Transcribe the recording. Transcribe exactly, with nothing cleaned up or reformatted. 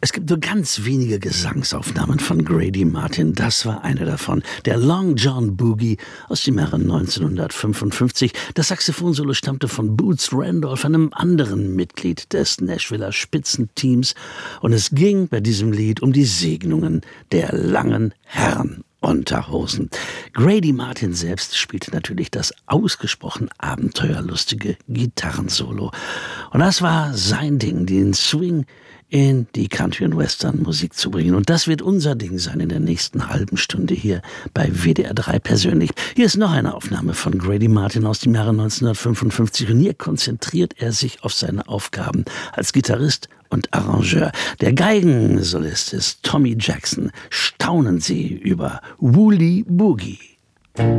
Es gibt nur ganz wenige Gesangsaufnahmen von Grady Martin. Das war eine davon. Der Long John Boogie aus dem Jahre neunzehnhundertfünfundfünfzig. Das Saxophonsolo stammte von Boots Randolph, einem anderen Mitglied des Nashviller Spitzenteams. Und es ging bei diesem Lied um die Segnungen der langen Herrenunterhosen. Grady Martin selbst spielte natürlich das ausgesprochen abenteuerlustige Gitarrensolo. Und das war sein Ding, den Swing in die Country- und Western-Musik zu bringen. Und das wird unser Ding sein in der nächsten halben Stunde hier bei W D R drei persönlich. Hier ist noch eine Aufnahme von Grady Martin aus dem Jahre neunzehnhundertfünfundfünfzig. Und hier konzentriert er sich auf seine Aufgaben als Gitarrist und Arrangeur. Der Geigensolist ist Tommy Jackson. Staunen Sie über Woolly Boogie.